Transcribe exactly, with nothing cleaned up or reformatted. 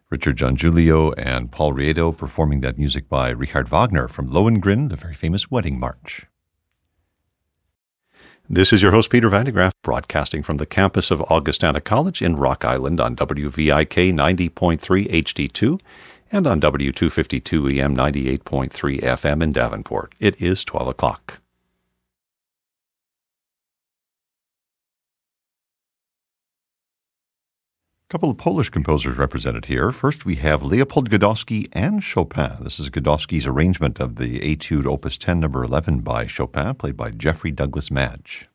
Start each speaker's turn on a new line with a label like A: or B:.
A: Richard John Giulio and Paul Riedo performing that music by Richard Wagner from Lohengrin, the very famous Wedding March. This is your host, Peter Van de Graaff, broadcasting from the campus of Augustana College in Rock Island on W V I K ninety point three H D two and on W two fifty-two E M ninety-eight point three F M in Davenport. It is twelve o'clock. A couple of Polish composers represented here. First, we have Leopold Godowsky and Chopin. This is Godowsky's arrangement of the Etude Opus ten, number eleven by Chopin, played by Jeffrey Douglas Madge.